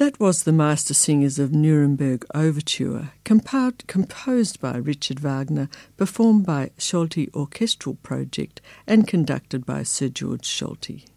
That was the Master Singers of Nuremberg Overture, composed by Richard Wagner, performed by Solti Orchestral Project and conducted by Sir George Solti.